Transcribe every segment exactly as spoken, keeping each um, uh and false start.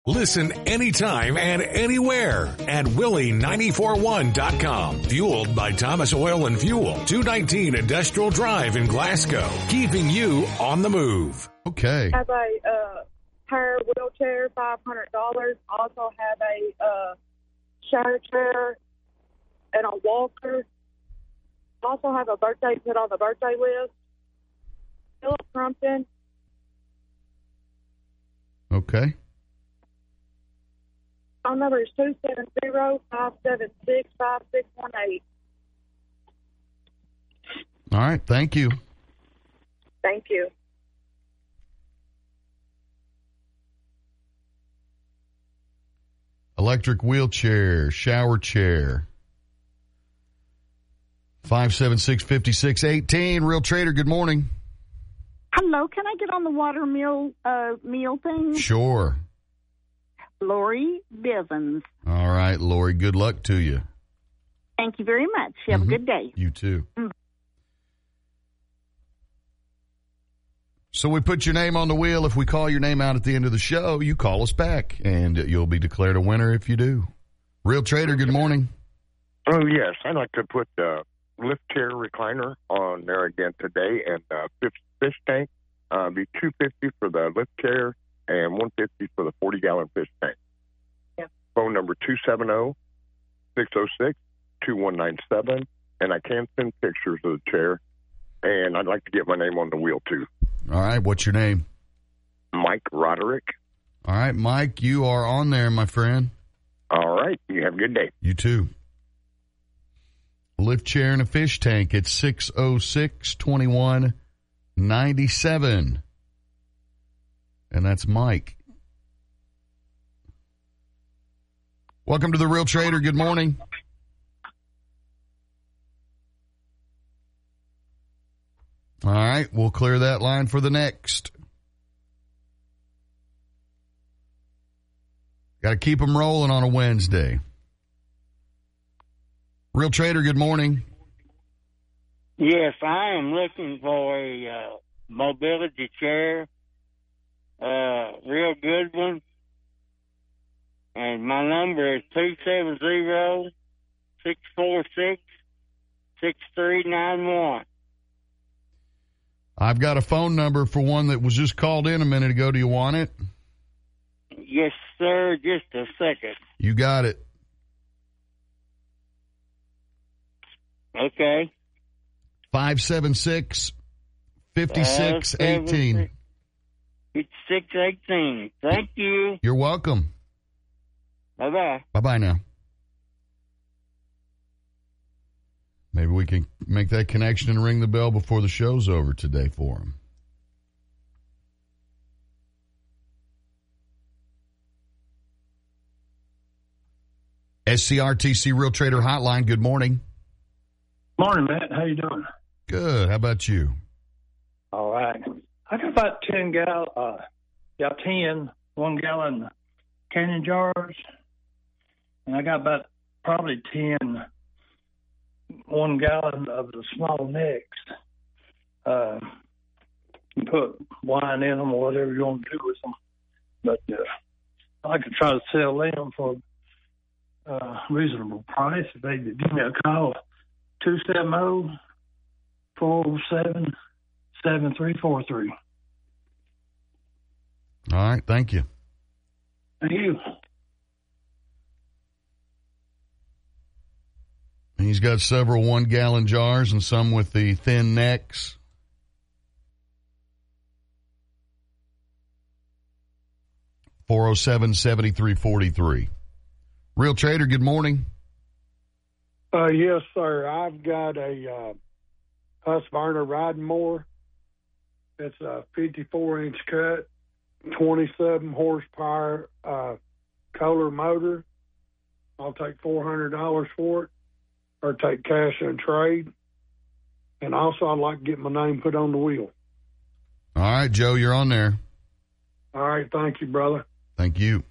Listen anytime and anywhere at Willie nine four one dot com. Fueled by Thomas Oil and Fuel, two nineteen Industrial Drive in Glasgow. Keeping you on the move. Okay. Have a uh, power wheelchair, five hundred dollars. Also have a uh, shower chair and a walker. Also have a birthday put on the birthday list. Philip Crumpton. Okay. Phone number is two seven zero, five seven six, five six one eight. All right. Thank you. Thank you. Electric wheelchair, shower chair. five seven six, five six one eight. Real Trader, good morning. Hello, can I get on the water meal uh, meal thing? Sure. Lori Bivens. All right, Lori, good luck to you. Thank you very much. You have mm-hmm. a good day. You too. Mm-hmm. So we put your name on the wheel. If we call your name out at the end of the show, you call us back, and you'll be declared a winner if you do. Real Trader, good morning. Oh, yes. I'd like to put the lift chair recliner on there again today, and uh, fish, fish tank uh, be two hundred fifty dollars for the lift chair and one hundred fifty dollars for the forty-gallon fish tank. Yeah. Phone number two seven zero, six zero six, two one nine seven, and I can send pictures of the chair, and I'd like to get my name on the wheel, too. All right, what's your name? Mike Roderick. All right, Mike, you are on there, my friend. All right, you have a good day. You too. Lift chair and a fish tank at six oh six, two one nine seven. And that's Mike. Welcome to the Real Trader. Good morning. All right, we'll clear that line for the next. Got to keep them rolling on a Wednesday. Real Trader, good morning. Yes, I am looking for a uh, mobility chair, uh, real good one. And my number is two seven zero, six four six, six three nine one. I've got a phone number for one that was just called in a minute ago. Do you want it? Yes, sir. Just a second. You got it. Okay. five seven six, five six one eight. five six one eight. Thank you. You're welcome. Bye-bye. Bye-bye now. Maybe we can make that connection and ring the bell before the show's over today for him. S C R T C Real Trader Hotline, good morning. Morning, Matt. How you doing? Good. How about you? All right. I got about ten gal, uh, got ten one gallon canning jars, and I got about probably ten one gallon of the small mix. Uh, you put wine in them or whatever you want to do with them, but uh, I could try to sell them for a reasonable price if they could give me a call. two seven zero, four zero seven, seven three four three. All right. Thank you. Thank you. And he's got several one-gallon jars and some with the thin necks. four oh seven, seven three four three. Real Trader, good morning. Uh, yes, sir. I've got a uh, Husqvarna riding mower. It's a fifty-four inch cut, twenty-seven horsepower uh, Kohler motor. I'll take four hundred dollars for it, or take cash and trade. And also, I'd like to get my name put on the wheel. All right, Joe, you're on there. All right, thank you, brother. Thank you.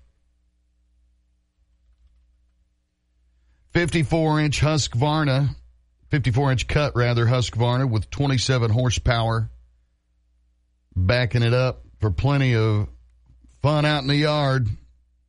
fifty-four inch Husqvarna, fifty-four inch cut, rather, Husqvarna with twenty-seven horsepower, backing it up for plenty of fun out in the yard.